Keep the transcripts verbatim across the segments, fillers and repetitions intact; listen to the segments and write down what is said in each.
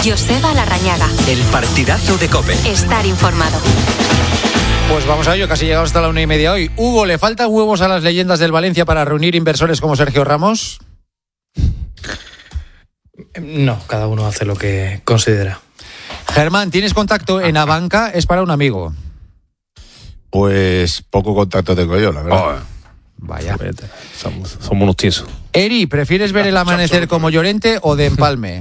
Joseba Larrañaga. El partidazo de COPE. Estar informado. Pues vamos a ello, casi llegamos hasta la una y media hoy. Hugo, ¿le faltan huevos a las leyendas del Valencia para reunir inversores como Sergio Ramos? No, cada uno hace lo que considera. Germán, ¿tienes contacto en Abanca? Es para un amigo. Pues poco contacto tengo yo, la verdad. Oh, vaya. Somos, somos unos tiesos. Eri, ¿prefieres ver el amanecer como Llorente o de Empalme?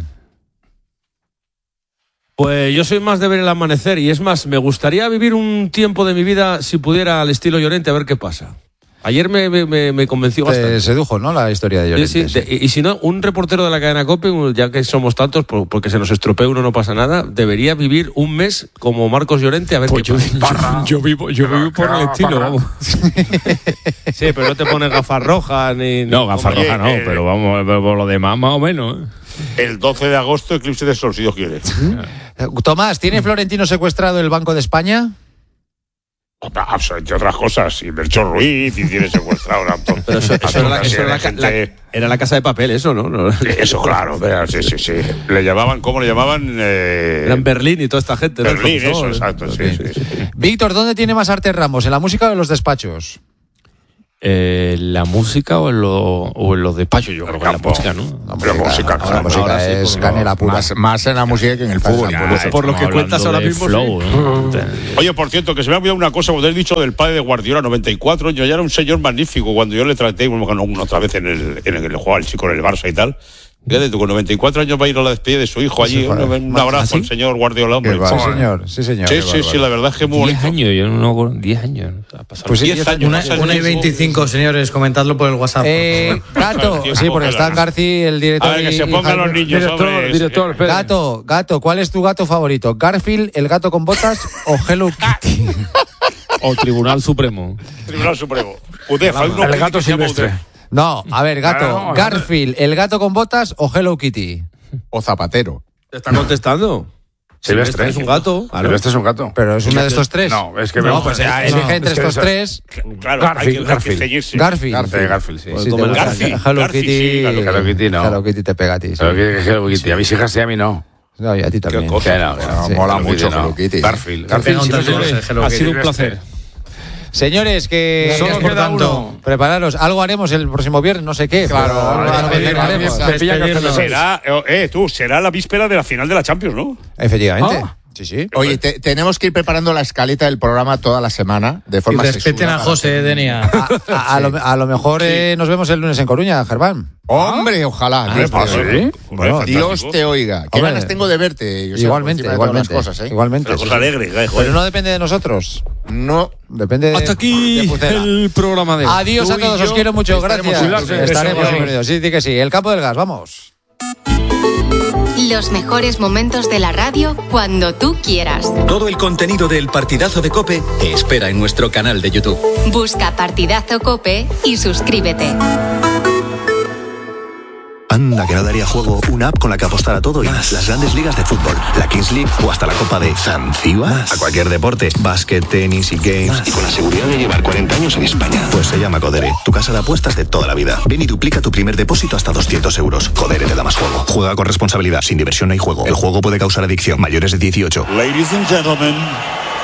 Pues yo soy más de ver el amanecer y es más, me gustaría vivir un tiempo de mi vida si pudiera al estilo Llorente a ver qué pasa. Ayer me, me, me convenció Te bastante. sedujo, ¿no? La historia de Llorente. Sí, sí. Sí. Y, y si no, un reportero de la cadena COPE, ya que somos tantos, porque se nos estropea uno no pasa nada, debería vivir un mes como Marcos Llorente a ver pues qué yo, pasa. Yo, yo vivo, yo vivo por el estilo, vamos. Sí, pero no te pones gafas rojas ni... No, gafas Oye, rojas no, eh, pero vamos, por lo demás más o menos. ¿eh? El doce de agosto, eclipse de sol, si Dios quiere. Tomás, ¿tiene Florentino secuestrado el Banco de España? Entre otras cosas, y Melchor Ruiz, y tiene secuestrado a to- Pero eso, a eso toda era, la, una eso serie era, de la, gente. la- era la casa de papel, eso, ¿no? no. Sí, eso, claro, vea, sí, sí, sí. Le llamaban, ¿cómo le llamaban? Eh, Era en Berlín y toda esta gente. ¿no? Berlín, El profesor, eso, ¿eh? exacto, sí, sí, sí. Víctor, ¿dónde tiene más arte Ramos? ¿En la música o en los despachos? Eh, ¿La música o en lo, o en los despachos? Yo creo que en la música, ¿no? La música, ahora claro. la música ahora sí, es por- canela pura. Más, más en la música que en el fútbol. Ya, por eso. por lo que estamos cuentas hablando ahora de mismo, flow, sí. ¿no? Oye, por cierto, que se me ha olvidado una cosa, cuando he dicho del padre de Guardiola, noventa y cuatro años, ya era un señor magnífico cuando yo le traté una otra vez en el, en el juego al chico en el Barça y tal. Fíjate tú, con noventa y cuatro años va a ir a la despedida de su hijo allí. Sí, Un, joder. un abrazo ¿Ah, al sí? señor Guardiola, hombre. Qué va- Sí, Joder. señor. Sí, señor. Sí, sí, sí, la verdad es que es muy diez bonito. años, yo no me acuerdo, diez años. Ha pasado. Pues sí, diez años. Una, no sé, una y no- veinticinco, señores, comentadlo por el WhatsApp. Eh, Gato, sí, porque está Garci, el director. A ver, que y- se y pongan Jaime. los niños, hombre. director, espera. Gato, gato, ¿cuál es tu gato favorito? ¿Garfield, el gato con botas o Hello Kitty? O Tribunal Supremo. Tribunal Supremo. Udef, hay uno El que gato se llama silvestre. Udef. No, a ver, gato, No, no. Garfield, el gato con botas o Hello Kitty. O Zapatero. ¿Te está contestando? Silvestre. Es un gato. claro. Silvestre es un gato. Pero es uno de estos tres. No, es que No, me- pues ya, no, elige entre es que estos eso- tres. Claro, Garfield, hay que, hay que Garfield. ceñirse. Garfield. Garfield, Garfield, sí. Pues si te Toma el gusta Garfield, Hello Garfield, Kitty. sí, claro. Hello Kitty no. Hello Kitty te pega a ti. sí. Pero que, que Hello Kitty, a mis hijas sí, a mí no. No, y a ti también. cosa. Que no, que no. Sí. Mola Hello mucho Kitty, no. Hello Kitty. Garfield. Pega un Garfield, taco, sí, ese Hello ha Kitty. sido un placer. Señores, que Solo por queda tanto, uno. prepararos. Algo haremos el próximo viernes, no sé qué. Claro, pero algo- vale, algo vale, haremos. vale, Despedirnos. Será, eh, tú, será la víspera de la final de la Champions, ¿no? Efectivamente. Ah. Sí, sí. Oye, te- tenemos que ir preparando la escaleta del programa toda la semana de Y forma respeten sesuda a para- José, Denia. A, a- a lo, a lo mejor eh, nos vemos el lunes en Coruña, Germán. Hombre, ojalá. Dios, pues te sí. oiga. Bueno, Dios te oiga. Qué Hombre. ganas tengo de verte. Joseba, Igualmente, por encima de todas las igualmente. cosas, ¿eh? Igualmente. Una sí, cosa sí. alegre, eh, Pero joder. no depende de nosotros. No. Depende de. Hasta aquí de Pucela. el programa de hoy. Adiós a Tú y todos, yo os quiero mucho. estaremos Gracias. unidos. Estaremos Eso. unidos. Sí, di que sí. El campo del gas, vamos. Los mejores momentos de la radio cuando tú quieras. Todo el contenido del partidazo de COPE te espera en nuestro canal de YouTube. Busca Partidazo Cope y suscríbete. Anda, que no daría juego una app con la que apostar a todo y más. Las grandes ligas de fútbol, la Kings League o hasta la Copa de Zanzíbar. A cualquier deporte, básquet, tenis y games. Y con la seguridad de llevar cuarenta años en España. Pues se llama Codere, tu casa de apuestas de toda la vida. Ven y duplica tu primer depósito hasta doscientos euros. Codere te da más juego. Juega con responsabilidad, sin diversión no hay juego. El juego puede causar adicción. Mayores de dieciocho. Ladies and gentlemen,